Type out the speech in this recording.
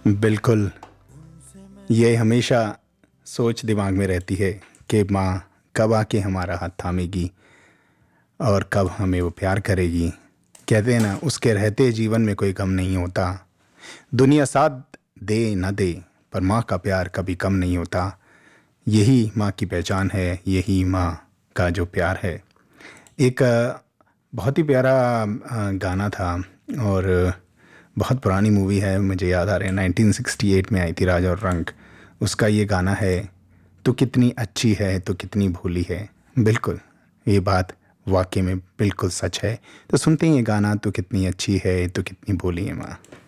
बिल्कुल, ये हमेशा सोच दिमाग में रहती है कि माँ कब आके हमारा हाथ थामेगी और कब हमें वो प्यार करेगी। कहते हैं ना, उसके रहते जीवन में कोई गम नहीं होता। दुनिया साथ दे ना दे, पर माँ का प्यार कभी कम नहीं होता। यही माँ की पहचान है, यही माँ का जो प्यार है। एक बहुत ही प्यारा गाना था, और बहुत पुरानी मूवी है, मुझे याद आ रहा है 1968 में आई थी, राजा और रंक। उसका ये गाना है, तू कितनी अच्छी है तो कितनी भोली है। बिल्कुल, ये बात वाकई में बिल्कुल सच है। तो सुनते हैं ये गाना, तू कितनी अच्छी है तो कितनी भोली है माँ।